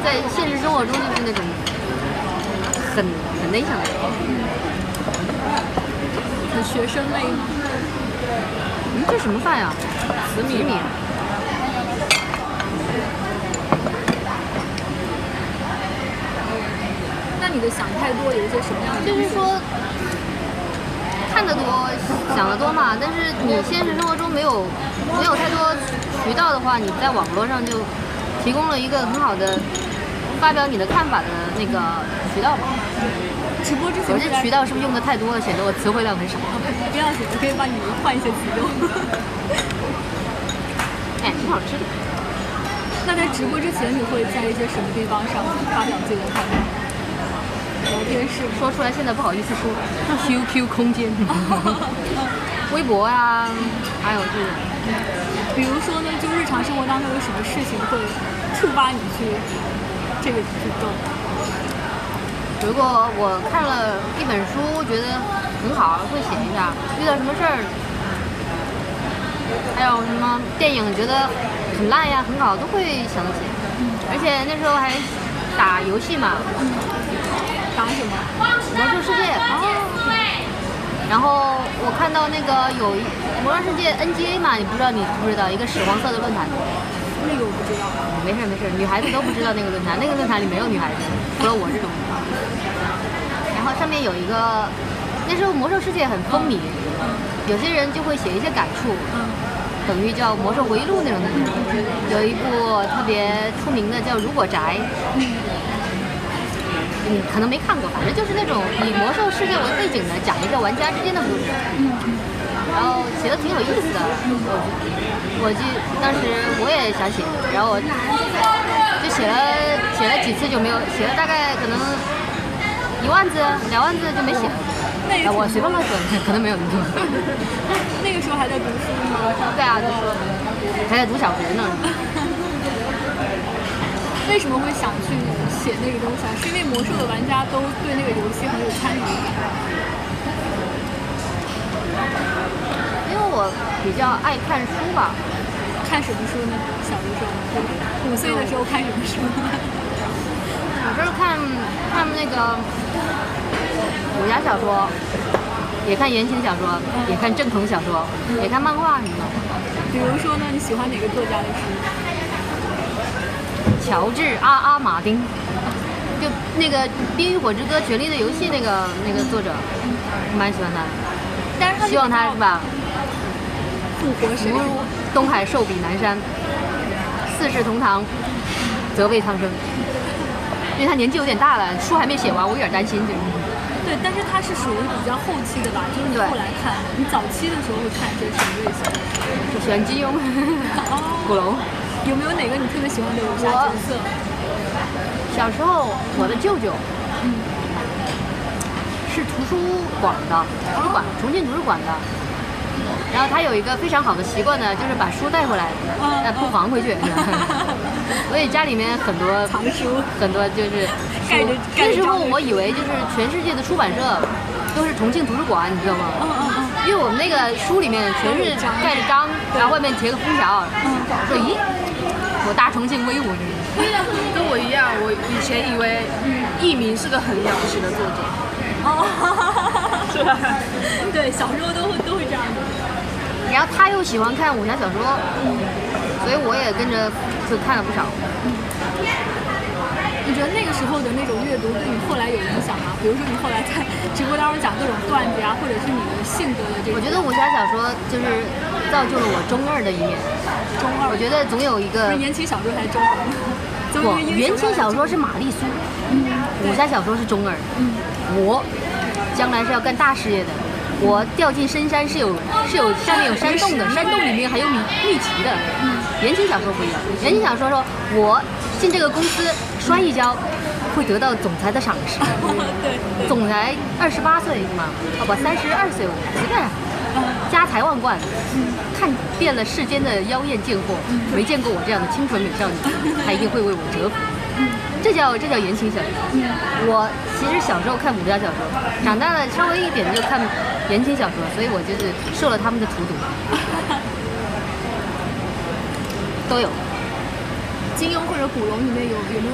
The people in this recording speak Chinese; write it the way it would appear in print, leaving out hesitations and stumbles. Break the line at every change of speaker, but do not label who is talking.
在现实生活中就是那种很内向的人，
很学生类吗？
这什么饭呀？
紫米。那你的想太多有一些什么样的？
就是说看得多，想得多嘛。但是你现实生活中没有太多渠道的话，你在网络上就提供了一个很好的发表你的看法的那个渠道嘛。
直播之前，
我这渠道是不是用的太多了，显得我词汇量很少？
不要紧，我可以帮你换一些词用。
哎，挺好吃的。
那在直播之前，你会在一些什么地方上发表自己的看法？聊天室
说出来现在不好意思说。QQ 空间、微博啊，还有这种。
比如说呢，就日常生活当中有什么事情会触发你去这个举动？
如果我看了一本书，觉得很好，会写一下；遇到什么事儿，还有什么电影觉得很烂呀、很好，都会想到写。而且那时候还打游戏嘛，
打什么？
魔兽世界。然后我看到那个有魔兽世界 NGA 嘛，你不知道你知不知道一个屎黄色的论坛？
那个我不知道。
没事，女孩子都不知道那个论坛，那个论坛里没有女孩子，除了我这种。然后上面有一个，那时候魔兽世界很风靡，有些人就会写一些感触，等于叫魔兽回忆录那种的。有一部特别出名的叫《如果宅》，你可能没看过，反正就是那种以魔兽世界为背景的，讲一个玩家之间的故事。然后写的挺有意思的，我当时我也想写，然后我就写了几次就没有写了，大概可能1万字、2万字就没写了。我随便乱说，可能没有那么多。
那个时候还在读书吗？
对啊，读书，还在读小学呢。
为什么会想去写那个东西啊？是因为魔兽的玩家都对那个游戏很有参与感。
因为我比较爱看书吧。
看什么书呢？小的时候，5岁的时候看什么书？
有时候看那个武侠小说，也看言情小说，也看正统小说，也看漫画什么的。
比如说呢，你喜欢哪个作家的书？
乔治·马丁，就那个《冰与火之歌》《权力的游戏》那个作者，我蛮喜欢他的。
但是他
希望他是吧？
复活谁？
如东海寿比南山，四世同堂，则为苍生。因为他年纪有点大了，书还没写完，我有点担心。
对，但是他是属于比较后期的吧？就是你后来看，你早期的时候会看一些什么类型？
就喜欢金庸、古龙。
有没有哪个你特别喜欢的武侠角色？
小时候我的舅舅，是图书馆的，重庆图书馆的。然后他有一个非常好的习惯呢，就是把书带回来，不还回去。所以家里面很多
藏书，
很多就是
盖着。
那时候我以为就是全世界的出版社都是重庆图书馆，你知道吗？因为我们那个书里面全是盖着章，然后外面贴个封条。我说咦，我大重庆威武。
跟我一样，我以前以为佚名是个很了不起的作者。是吧？
对，小时候都会这样的。
然后他又喜欢看武侠小说，所以我也跟着就看了不少。
你觉得那个时候的那种阅读对你后来有影响吗？比如说你后来在直播当中讲各种段子啊，或者是你的性格的这种。
我觉得武侠小说就是造就了我中二的一面。
中二。
我觉得总有一个。
言情小说还是中二？
不，言情小说是玛丽苏，武侠小说是中二。我将来是要干大事业的。我掉进深山是有下面有山洞的，山洞里面还有秘籍的。言情小说不一样，言情小说说我进这个公司摔一跤会得到总裁的赏识。总裁28岁是吗？不，32岁，随便，家财万贯，看遍了世间的妖艳贱货，没见过我这样的清纯美少女，他一定会为我折服。这叫言情小说。我其实小时候看武侠小说，长大了稍微一点就看言情小说，所以我就是受了他们的荼毒。都有。
金庸或者古龙里面有没有